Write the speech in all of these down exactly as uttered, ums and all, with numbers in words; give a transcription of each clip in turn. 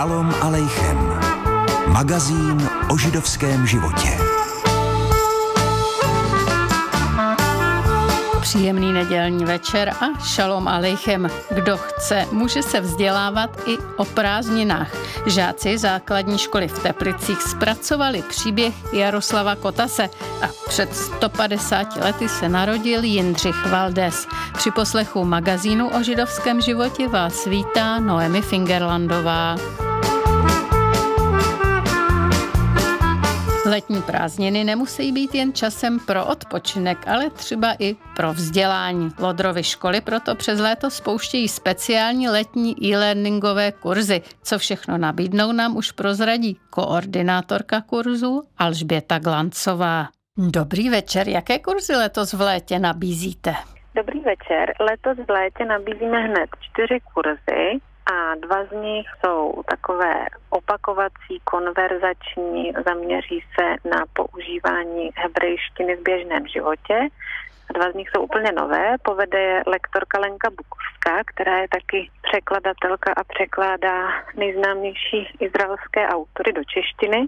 Šalom alejchem. Magazín o židovském životě. Příjemný nedělní večer a šalom alejchem. Kdo chce, může se vzdělávat i o prázdninách. Žáci základní školy v Teplicích zpracovali příběh Jaroslava Kotase a před sto padesáti lety se narodil Jindřich Valdez. Při poslechu magazínu o židovském životě vás vítá Noemi Fingerlandová. Letní prázdniny nemusí být jen časem pro odpočinek, ale třeba i pro vzdělání. Lodrovy školy proto přes léto spouštějí speciální letní e-learningové kurzy. Co všechno nabídnou, nám už prozradí koordinátorka kurzu Alžběta Glancová. Dobrý večer, jaké kurzy letos v létě nabízíte? Dobrý večer, letos v létě nabízíme hned čtyři kurzy. A dva z nich jsou takové opakovací, konverzační, zaměří se na používání hebrejštiny v běžném životě. A dva z nich jsou úplně nové, povede je lektorka Lenka Bukovská, která je taky překladatelka a překládá nejznámější izraelské autory do češtiny.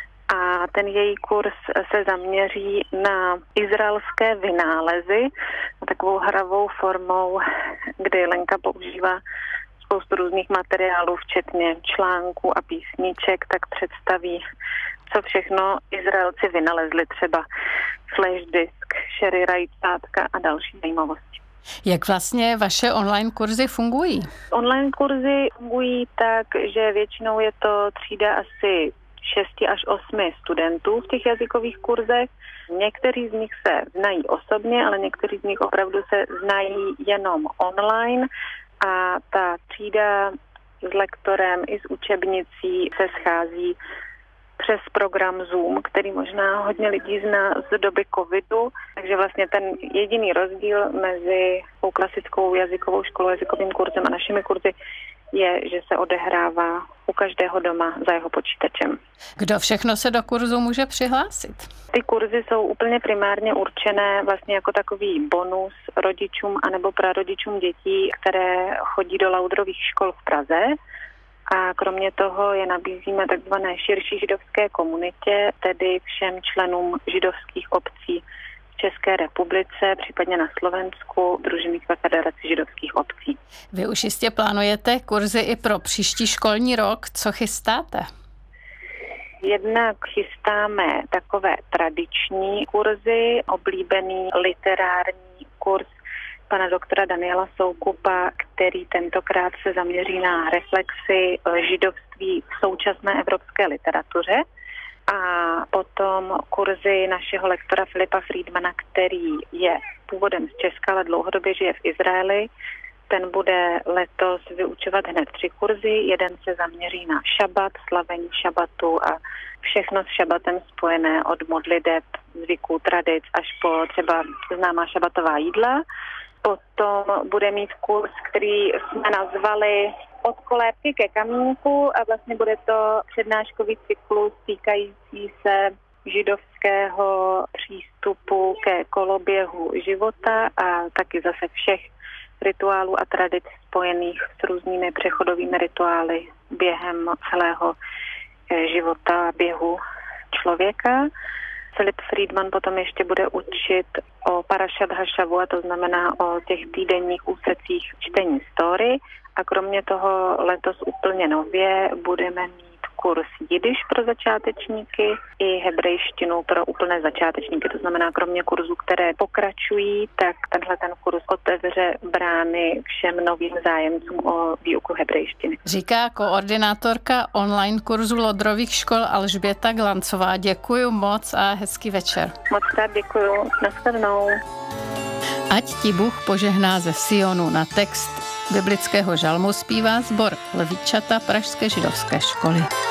A ten její kurz se zaměří na izraelské vynálezy, takovou hravou formou, kdy Lenka používá spoustu různých materiálů, včetně článků a písniček, tak představí, co všechno Izraelci vynalezli, třeba flash disk, sherry rajčátka a další zajímavosti. Jak vlastně vaše online kurzy fungují? Online kurzy fungují tak, že většinou je to třída asi šesti až osmi studentů v těch jazykových kurzech. Někteří z nich se znají osobně, ale někteří z nich opravdu se znají jenom online. A ta třída s lektorem i s učebnicí se schází přes program Zoom, který možná hodně lidí zná z doby covidu. Takže vlastně ten jediný rozdíl mezi tou klasickou jazykovou školou, jazykovým kurzem a našimi kurzy je, že se odehrává u každého doma za jeho počítačem. Kdo všechno se do kurzu může přihlásit? Ty kurzy jsou úplně primárně určené vlastně jako takový bonus rodičům anebo prarodičům dětí, které chodí do Laudrových škol v Praze. A kromě toho je nabízíme takzvané širší židovské komunitě, tedy všem členům židovských obcí v České republice, případně na Slovensku, Družiny Federace židovských obcí. Vy už jistě plánujete kurzy i pro příští školní rok. Co chystáte? Jednak chystáme takové tradiční kurzy, oblíbený literární kurz pana doktora Daniela Soukupa, který tentokrát se zaměří na reflexi židovství v současné evropské literatuře. A potom kurzy našeho lektora Filipa Friedmana, který je původem z Česka, ale dlouhodobě žije v Izraeli. Ten bude letos vyučovat hned tři kurzy. Jeden se zaměří na šabat, slavení šabatu a všechno s šabatem spojené od modliteb, zvyků, tradic až po třeba známá šabatová jídla. Potom bude mít kurz, který jsme nazvali Od kolébky ke kamínku a vlastně bude to přednáškový cyklus týkající se židovského přístupu ke koloběhu života a taky zase všech rituálů a tradic spojených s různými přechodovými rituály během celého života, běhu člověka. Filip Friedman potom ještě bude učit o Parashat HaShavua, to znamená o těch týdenních úsecích čtení story. A kromě toho letos úplně nově budeme mít kurz jidiš pro začátečníky i hebrejštinu pro úplné začátečníky. To znamená, kromě kurzů, které pokračují, tak tenhle ten kurz otevře brány všem novým zájemcům o výuku hebrejštiny. Říká koordinátorka online kurzu Lodrových škol Alžběta Glancová. Děkuju moc a hezký večer. Moc krát děkuju. Nashledanou. Ať ti Bůh požehná ze Sionu. Na text biblického žalmu zpívá sbor Lvíčata Pražské židovské školy.